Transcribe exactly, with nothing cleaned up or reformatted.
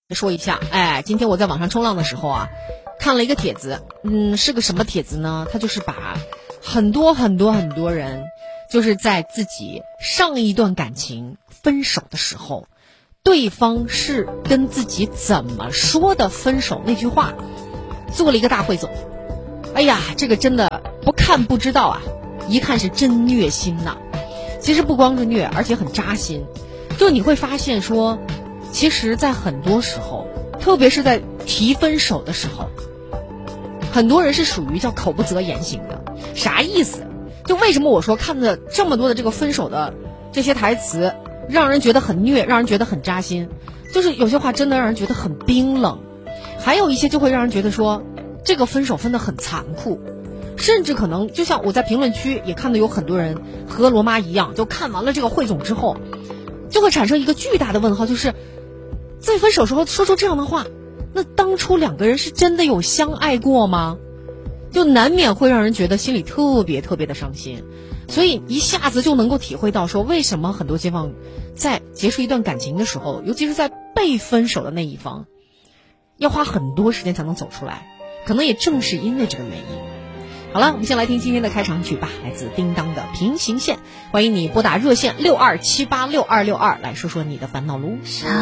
说一下，哎，今天我在网上冲浪的时候啊，看了一个帖子，嗯，是个什么帖子呢？它就是把很多很多很多人，就是在自己上一段感情分手的时候，对方是跟自己怎么说的分手那句话，做了一个大汇总。哎呀，这个真的不看不知道啊，一看是真虐心呐。其实不光是虐，而且很扎心。就你会发现说，其实在很多时候，特别是在提分手的时候，很多人是属于叫口不择言型的。啥意思？就为什么我说看着这么多的这个分手的这些台词，让人觉得很虐，让人觉得很扎心，就是有些话真的让人觉得很冰冷，还有一些就会让人觉得说这个分手分得很残酷，甚至可能就像我在评论区也看到有很多人和罗妈一样，就看完了这个汇总之后，就会产生一个巨大的问号，就是在分手时候说出这样的话，那当初两个人是真的有相爱过吗？就难免会让人觉得心里特别特别的伤心。所以一下子就能够体会到说，为什么很多街坊在结束一段感情的时候，尤其是在被分手的那一方，要花很多时间才能走出来，可能也正是因为这个原因。好了，我们先来听今天的开场曲吧，来自叮当的《平行线》。欢迎你拨打热线六二七八六二六二来说说你的烦恼喽。